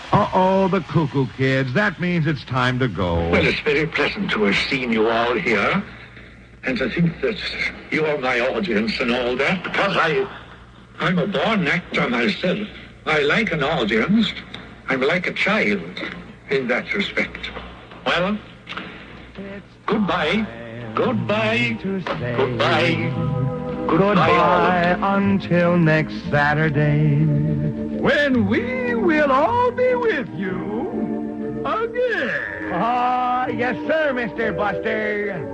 Uh-oh, the cuckoo kids. That means it's time to go. Well, it's very pleasant to have seen you all here, and to think that you are my audience and all that, because I'm a born actor myself. I like an audience. I'm like a child in that respect. Well, goodbye. Goodbye. Goodbye. Goodbye until next Saturday, when we will all be with you again. Yes, sir, Mr. Buster.